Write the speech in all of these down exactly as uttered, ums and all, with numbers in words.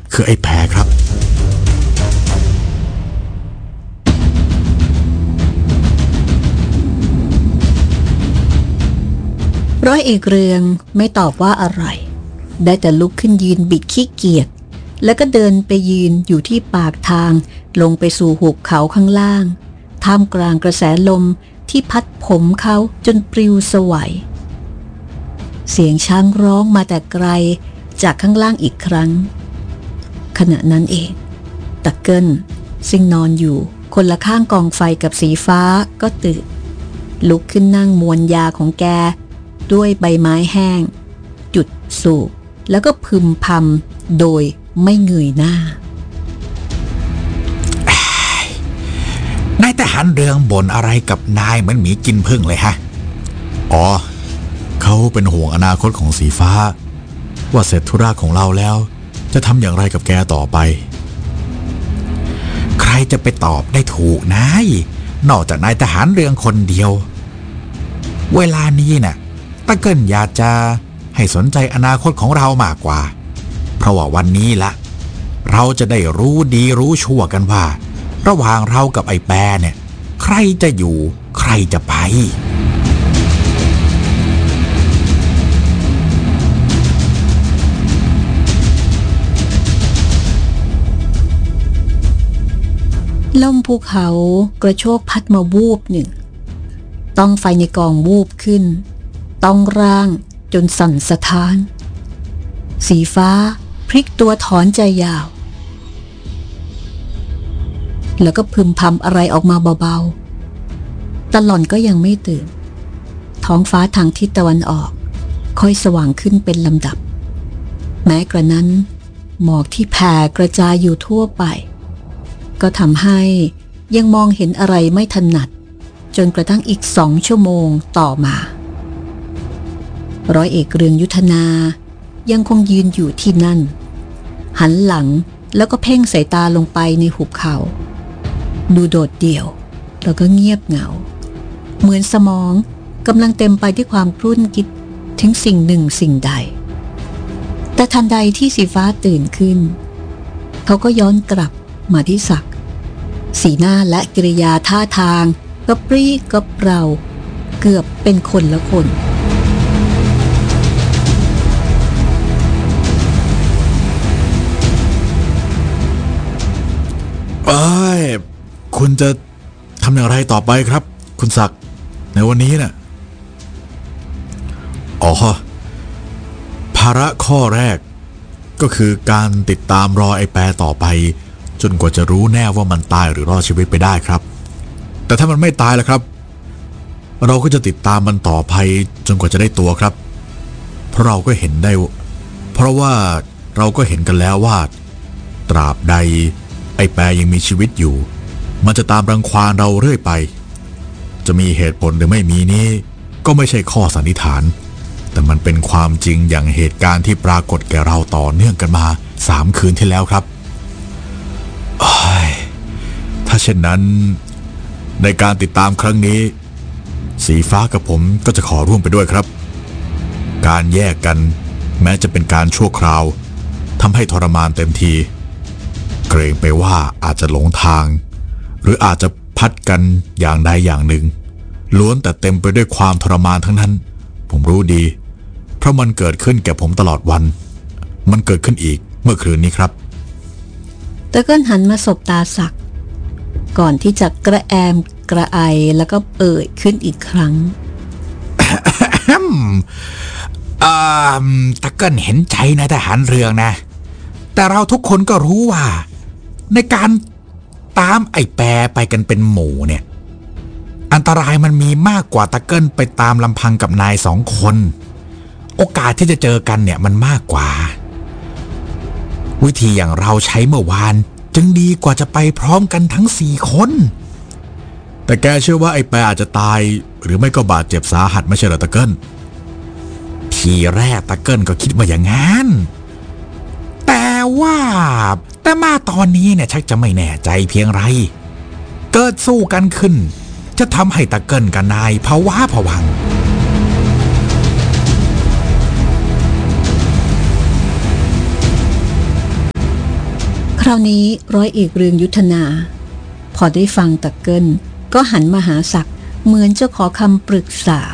คือไอ้แพรครับร้อยเอกเรืองไม่ตอบว่าอะไรได้แต่ลุกขึ้นยืนบิดขี้เกียจแล้วก็เดินไปยืนอยู่ที่ปากทางลงไปสู่หุบเขาข้างล่างท่ามกลางกระแสลมที่พัดผมเขาจนปลิวสวัยเสียงช้างร้องมาแต่ไกลจากข้างล่างอีกครั้งขณะนั้นเองตะเกิลซึ่งนอนอยู่คนละข้างกองไฟกับสีฟ้าก็ตื่นลุกขึ้นนั่งมวนยาของแกด้วยใบไม้แห้งจุดสูบแล้วก็พึมพำโดยไม่เงยหน้านายทหารเรืองบ่นอะไรกับนายเหมือนหมีกินผึ้งเลยฮะอ๋อเขาเป็นห่วงอนาคตของสีฟ้าว่าเสร็จธุระของเราแล้วจะทำอย่างไรกับแกต่อไปใครจะไปตอบได้ถูกนายนอกจากนายทหารเรืองคนเดียวเวลานี้น่ะตะเกิลอยากจะให้สนใจอนาคตของเรามากกว่าเพราะว่าวันนี้ละเราจะได้รู้ดีรู้ชั่วกันว่าระหว่างเรากับไอ้แปรเนี่ยใครจะอยู่ใครจะไปลมภูเขากระโชกพัดมาวูบหนึ่งต้องไฟในกองวูบขึ้นต้องร่างจนสั่นสะท้านสีฟ้าพลิกตัวถอนใจยาวแล้วก็พึมพำอะไรออกมาเบาๆแต่หล่อนก็ยังไม่ตื่นท้องฟ้าทางทิศตะวันออกค่อยสว่างขึ้นเป็นลำดับแม้กระนั้นหมอกที่แผ่กระจายอยู่ทั่วไปก็ทำให้ยังมองเห็นอะไรไม่ถนัดจนกระทั่งอีกสองชั่วโมงต่อมาร้อยเอกเรืองยุทธนายังคงยืนอยู่ที่นั่นหันหลังแล้วก็เพ่งสายตาลงไปในหุบเขาดูโดดเดี่ยวแล้วก็เงียบเหงาเหมือนสมองกำลังเต็มไปด้วยความครุ่นคิดถึงสิ่งหนึ่งสิ่งใดแต่ทันใดที่สีฟ้าตื่นขึ้นเขาก็ย้อนกลับมาที่ศักดิ์สีหน้าและกิริยาท่าทางก็ปรี้ก็เปร่าเกือบเป็นคนละคนเอ้ยคุณจะทำอย่างไรต่อไปครับคุณศักดิ์ในวันนี้น่ะอ๋อภาระข้อแรกก็คือการติดตามรอไอ้แปรต่อไปจนกว่าจะรู้แน่ว่ามันตายหรือรอดชีวิตไปได้ครับแต่ถ้ามันไม่ตายแล้วครับเราก็จะติดตามมันต่อไปจนกว่าจะได้ตัวครับเพราะเราก็เห็นได้เพราะว่าเราก็เห็นกันแล้วว่าตราบใดไอ้แปรยังมีชีวิตอยู่มันจะตามรังควานเราเรื่อยไปจะมีเหตุผลหรือไม่มีนี้ก็ไม่ใช่ข้อสันนิษฐานแต่มันเป็นความจริงอย่างเหตุการณ์ที่ปรากฏแก่เราต่อเนื่องกันมาสามคืนที่แล้วครับถ้าเช่นนั้นในการติดตามครั้งนี้สีฟ้ากับผมก็จะขอร่วมไปด้วยครับการแยกกันแม้จะเป็นการชั่วคราวทำให้ทรมานเต็มทีเกรงไปว่าอาจจะหลงทางหรืออาจจะพัดกันอย่างใดอย่างหนึ่งล้วนแต่เต็มไปด้วยความทรมานทั้งนั้นผมรู้ดีเพราะมันเกิดขึ้นแก่ผมตลอดวันมันเกิดขึ้นอีกเมื่อคืนนี้ครับตะเกิลหันมาสบตาศักดิ์ก่อนที่จะกระแอมกระไอแล้วก็เอ่ยขึ้นอีกครั้งตะเกิลเห็นใจนายทหารเรืองนะแต่เราทุกคนก็รู้ว่าในการตามไอ้แปรไปกันเป็นหมู่เนี่ยอันตรายมันมีมากกว่าตะเกิลไปตามลำพังกับนายสองคนโอกาสที่จะเจอกันเนี่ยมันมากกว่าวิธีอย่างเราใช้เมื่อวานจึงดีกว่าจะไปพร้อมกันทั้งสี่คนแต่แกเชื่อว่าไอ้แปรอาจจะตายหรือไม่ก็บาดเจ็บสาหัสไม่ใช่เหรอตะเกิลทีแรกตะเกิลก็คิดว่าอย่างนั้นแต่ว่าแต่มาตอนนี้เนี่ยชักจะไม่แน่ใจเพียงไรเกิดสู้กันขึ้นจะทำให้ตะเกิลกับนายภาวะผวังคราวนี้ร้อยเอกเรืองยุทธนาพอได้ฟังตะเกิลก็หันมาหาศักดิ์เหมือนจะขอคำปรึกษา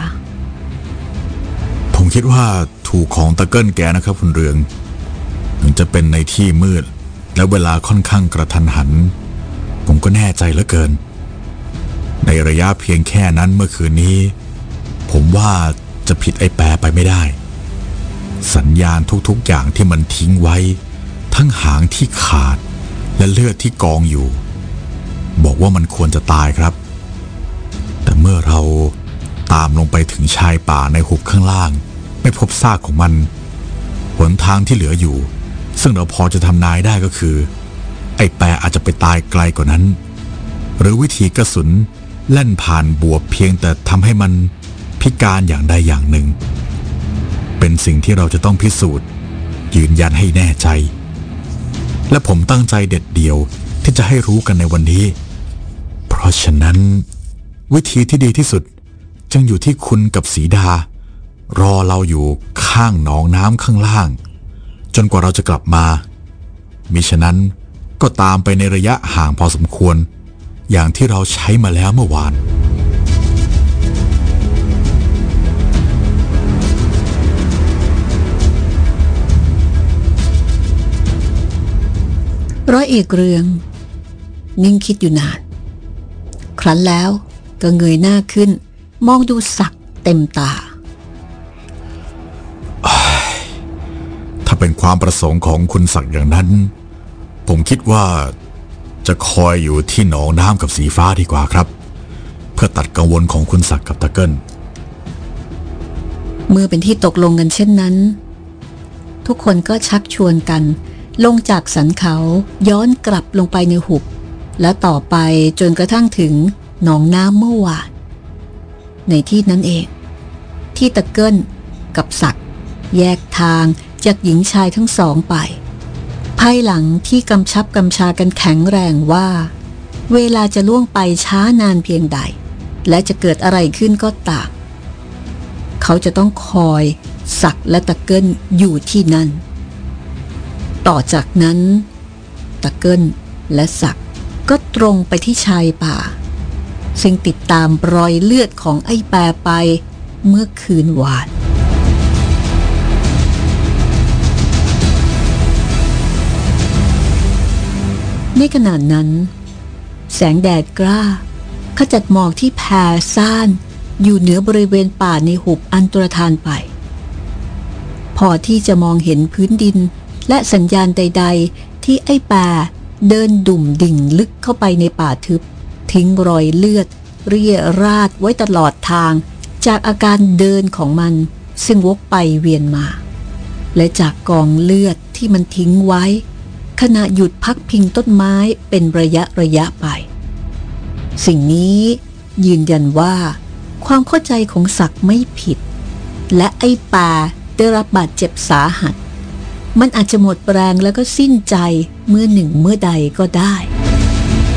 ผมคิดว่าถูกของตะเกิลแกนะครับคุณเรืองถึงจะเป็นในที่มืดและเวลาค่อนข้างกระทันหันผมก็แน่ใจเหลือเกินในระยะเพียงแค่นั้นเมื่อคืนนี้ผมว่าจะผิดไอ้แปรไปไม่ได้สัญญาณทุกๆอย่างที่มันทิ้งไว้ทั้งหางที่ขาดและเลือดที่กองอยู่บอกว่ามันควรจะตายครับแต่เมื่อเราตามลงไปถึงชายป่าในหุบข้างล่างไม่พบซากของมันหนทางที่เหลืออยู่ซึ่งเราพอจะทำนายได้ก็คือไอ้แปรอาจจะไปตายไกลกว่านั้นหรือวิธีกระสุนแล่นผ่านบวบเพียงแต่ทำให้มันพิการอย่างใดอย่างหนึ่งเป็นสิ่งที่เราจะต้องพิสูจน์ยืนยันให้แน่ใจและผมตั้งใจเด็ดเดี่ยวที่จะให้รู้กันในวันนี้เพราะฉะนั้นวิธีที่ดีที่สุดจึงอยู่ที่คุณกับสีดารอเราอยู่ข้างหนองน้ำข้างล่างจนกว่าเราจะกลับมามิฉะนั้นก็ตามไปในระยะห่างพอสมควรอย่างที่เราใช้มาแล้วเมื่อวานร้อยเอกเรืองนิ่งคิดอยู่นานครั้นแล้วก็เงยหน้าขึ้นมองดูศักดิ์เต็มตาถ้าเป็นความประสงค์ของคุณศักดิ์อย่างนั้นผมคิดว่าจะคอยอยู่ที่หนองน้ำกับสีฟ้าดีกว่าครับเพื่อตัดกังวลของคุณศักดิ์กับตะเกิลเมื่อเป็นที่ตกลงกันเช่นนั้นทุกคนก็ชักชวนกันลงจากสันเขาย้อนกลับลงไปในหุบและต่อไปจนกระทั่งถึงหนองน้ำเมื่อวานในที่นั้นเองที่ตะเกิลกับศักดิ์แยกทางจากหญิงชายทั้งสองไปภายหลังที่กำชับกำชากันแข็งแรงว่าเวลาจะล่วงไปช้านานเพียงใดและจะเกิดอะไรขึ้นก็ตามเขาจะต้องคอยศักดิ์และตะเกิลอยู่ที่นั่นต่อจากนั้นตะเกิลและศักดิ์ก็ตรงไปที่ชายป่าซึ่งติดตามรอยเลือดของไอ้แปรไปเมื่อคืนวานในขณะนั้นแสงแดดกล้าขจัดหมอกที่แผ่ซ่านอยู่เหนือบริเวณป่าในหุบอันตรธานไปพอที่จะมองเห็นพื้นดินและสัญญาณใดๆที่ไอ้แปรเดินดุ่มดิ่งลึกเข้าไปในป่าทึบทิ้งรอยเลือดเรี่ยราดไว้ตลอดทางจากอาการเดินของมันซึ่งวกไปเวียนมาและจากกองเลือดที่มันทิ้งไว้ขณะหยุดพักพิงต้นไม้เป็นระยะระยะไปสิ่งนี้ยืนยันว่าความเข้าใจของศักดิ์ไม่ผิดและไอ้ป่าได้รับบาดเจ็บสาหัสมันอาจจะหมดแรงแล้วก็สิ้นใจเมื่อหนึ่งเมื่อใดก็ได้